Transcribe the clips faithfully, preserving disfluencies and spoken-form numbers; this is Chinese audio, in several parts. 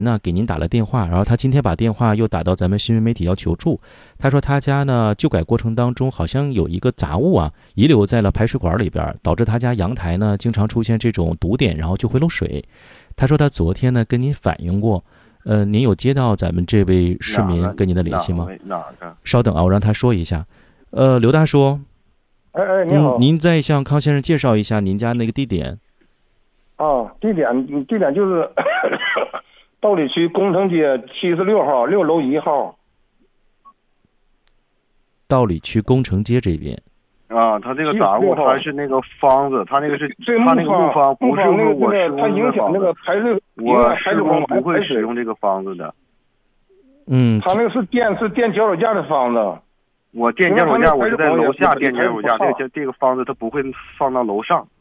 那给您打了电话，然后他今天把电话又打到咱们新闻媒体要求助。他说他家呢旧改过程当中好像有一个杂物啊遗留在了排水管里边，导致他家阳台呢经常出现这种堵点，然后就会漏水。他说他昨天呢跟您反映过，呃，您有接到咱们这位市民跟您的联系吗？ 哪个？ 稍等啊，我让他说一下。呃，刘大叔， 哎哎，你好、 嗯，您再向康先生介绍一下您家那个地点。 啊，地点地点就是道里区工程街七十六号六楼一号。 道里区工程街这边。 啊，他这个杂物，他是那个方子，他那个是，他那个木方不是说我施工的方子，我施工不会使用这个方子的。 嗯， 他那个是垫是垫脚手架的方子。 我垫脚手架，我是在楼下垫脚手架，这个这个方子它不会放到楼上。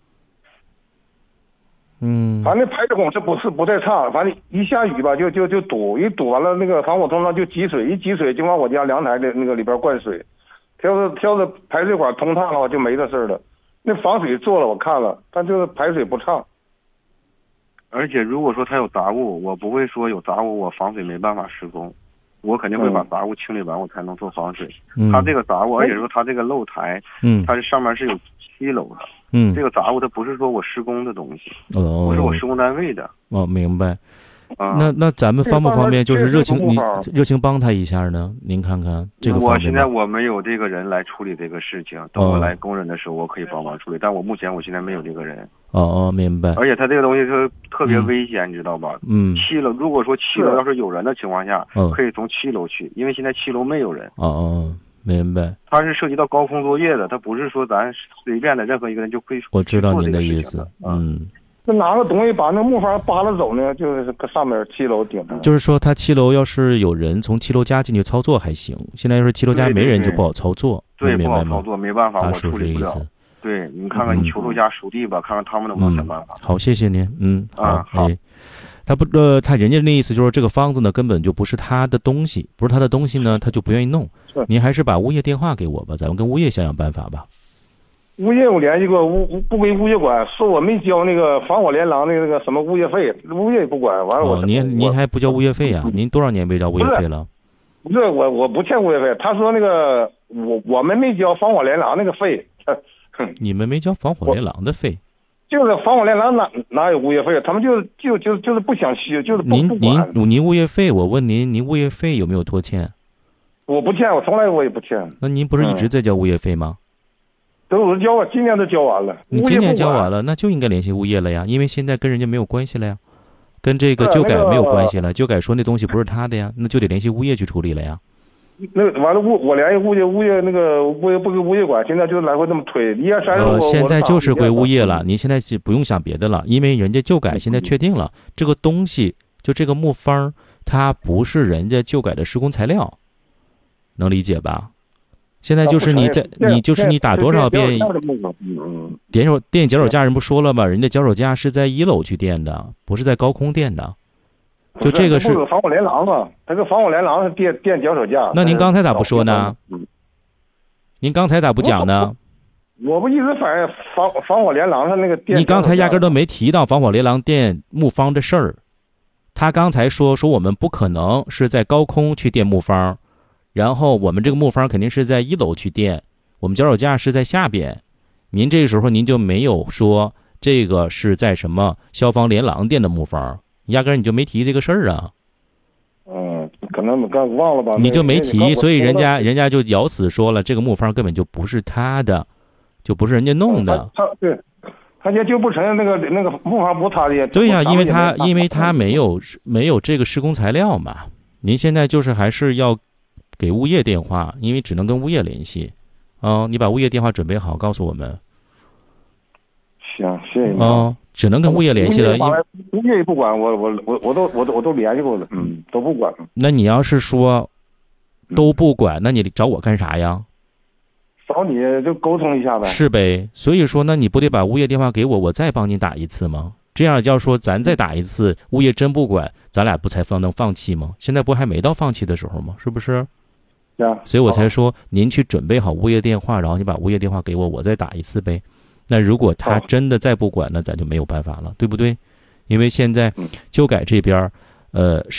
嗯， 反正排水孔是不是不太差，反正一下雨吧就就就堵，一堵完了那个防火通道就积水，一积水就往我家阳台的那个里边灌水。挑是挑是排水管通畅的话就没这事儿了。那防水做了我看了，但就是排水不畅。 而且如果说它有杂物，我不会说有杂物我防水没办法施工，我肯定会把杂物清理完，我才能做防水。 嗯、 它这个杂物，而且说它这个露台， 嗯， 它是上面是有七楼的， 嗯， 这个杂物它不是说我施工的东西， 哦， 不是我施工单位的。 哦，明白。 啊、 那那咱们方不方便就是热情你热情帮他一下呢？您看看这个方面。 我现在我没有这个人来处理这个事情，等我来工人的时候我可以帮忙处理，但我目前我现在没有这个人。 哦哦，明白。 而且他这个东西是特别危险，嗯、你知道吧？ 嗯。 七楼，如果说七楼要是有人的情况下， 嗯、 可以从七楼去，因为现在七楼没有人。 哦哦，明白。 它是涉及到高空作业的，它不是说咱随便的任何一个人就可以。 我知道您的意思，嗯。 那拿个东西把那木方扒拉走呢，就是上面七楼顶上。 就是说，他七楼要是有人从七楼家进去操作还行，现在要是七楼家没人就不好操作。 对， 明白吗？ 不好操作，没办法，我处理不了。对，你看看你求助家属地吧，嗯、看看他们能不能想办法。 好，谢谢您。嗯，好， 啊、好。 哎，他不呃，他人家那意思就是这个方子呢根本就不是他的东西，不是他的东西呢，他就不愿意弄。您还是把物业电话给我吧，咱们跟物业想想办法吧。 物业我联系过，物不归物业管，说我没交那个防火连廊的那个什么物业费，物业也不管。完了我、 哦、您您还不交物业费啊？您多少年没交物业费了？ 不是我我不欠物业费，他说那个我我们没交防火连廊那个费。 你们没交防火连廊的费？ 就是防火连廊哪哪有物业费？他们就就就就是不想修，就是不您不管。 您您物业费，我问您，您物业费有没有拖欠？ 我不欠，我从来我也不欠。 那您不是一直在交物业费吗？ 嗯都交完，今年都交完了。 你今年交完了，那就应该联系物业了呀，因为现在跟人家没有关系了呀，跟这个旧改没有关系了。旧改说那东西不是他的呀，那就得联系物业去处理了呀。 那完了，物我联系物业，物业那个物业不归物业管，现在就来回这么推，一二三四。 呃，现在就是归物业了，您现在是不用想别的了，因为人家旧改现在确定了，这个东西就这个木方，它不是人家旧改的施工材料，能理解吧？现在就是你在你就是你打多少遍点手垫脚手架，人不说了吗？人家脚手架是在一楼去垫的，不是在高空垫的。就这个是防火连廊嘛，它个防火连廊是垫垫脚手架。 那您刚才咋不说呢？您刚才咋不讲呢？ 我不一直反映防防火连廊上那个垫。 你刚才压根都没提到防火连廊垫木方的事儿。他刚才说说我们不可能是在高空去垫木方。然后我们这个木方肯定是在一楼去垫，我们脚手架是在下边。您这个时候您就没有说这个是在什么消防连廊垫的木方，压根你就没提这个事儿啊。 嗯，可能刚忘了吧。 你就没提，所以人家人家就咬死说了，这个木方根本就不是他的，就不是人家弄的。 他对，他就就不承认那个那个木方不是他的。 对呀、啊，因为他因为他没有没有这个施工材料嘛。您现在就是还是要给物业电话，因为只能跟物业联系，啊、呃，你把物业电话准备好，告诉我们。 行，谢谢你。 啊、呃，只能跟物业联系了，因为物业也不管，我我我我都我都我都联系过了，嗯，都不管。 那你要是说都不管，那你找我干啥呀？ 找你就沟通一下呗。 是呗，所以说，那你不得把物业电话给我，我再帮你打一次吗？这样要说咱再打一次，物业真不管，咱俩不才放能放弃吗？现在不还没到放弃的时候吗？是不是？所以我才说您去准备好物业电话，然后你把物业电话给我，我再打一次呗。那如果他真的再不管，那咱就没有办法了，对不对？因为现在旧改这边呃